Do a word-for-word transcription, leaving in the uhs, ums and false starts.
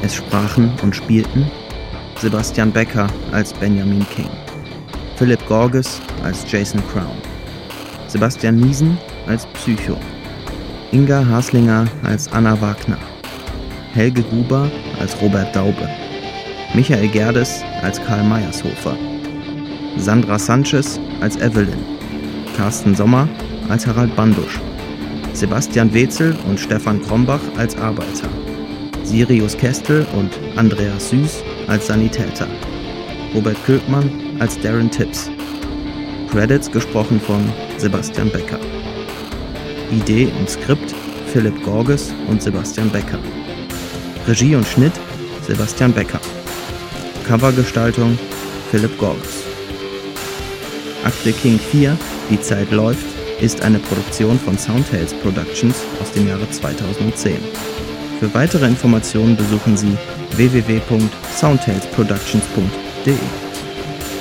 Es sprachen und spielten Sebastian Becker als Benjamin King, Philipp Gorges als Jason Crown, Sebastian Niesen als Psycho, Inga Haslinger als Anna Wagner, Helge Gruber als Robert Daube, Michael Gerdes als Karl Meyershofer, Sandra Sanchez als Evelyn, Carsten Sommer als Harald Bandusch, Sebastian Wetzel und Stefan Krombach als Arbeiter, Sirius Kestel und Andreas Süß als Sanitäter, Robert Köpmann als Darren Tips. Credits gesprochen von Sebastian Becker. Idee und Skript Philipp Gorges und Sebastian Becker. Regie und Schnitt Sebastian Becker. Covergestaltung Philipp Gorges. Akte King vier, Die Zeit läuft, ist eine Produktion von Soundtales Productions aus dem Jahre zweitausendzehn. Für weitere Informationen besuchen Sie w w w punkt soundtalesproductions punkt d e.